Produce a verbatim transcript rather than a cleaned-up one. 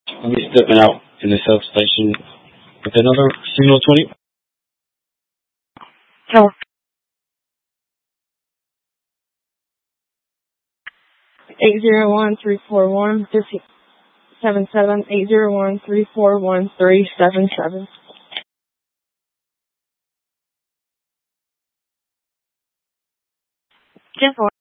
I'll be stepping out in the substation with another signal twenty. Oh. Eight zero one three four one fifty seven seven eight zero one three four one three seven seven. Ten four.